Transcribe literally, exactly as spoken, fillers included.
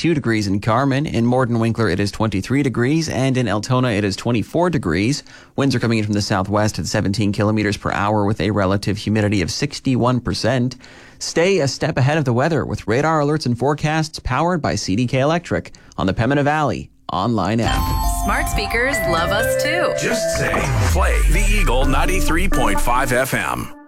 twenty-two degrees in Carmen. In Morden Winkler, it is twenty-three degrees. And in Altona, it is twenty-four degrees. Winds are coming in from the southwest at seventeen kilometers per hour with a relative humidity of sixty-one percent. Stay a step ahead of the weather with radar alerts and forecasts powered by C D K Electric on the Pembina Valley online app. Smart speakers love us too. Just say, play the Eagle ninety-three point five F M.